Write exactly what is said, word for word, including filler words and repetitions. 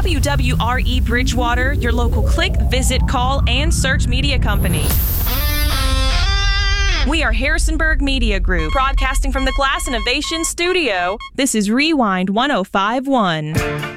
W W R E Bridgewater, your local click, visit, call, and search media company. We are Harrisonburg Media Group, broadcasting from the Glass Innovation Studio. This is Rewind one oh five point one.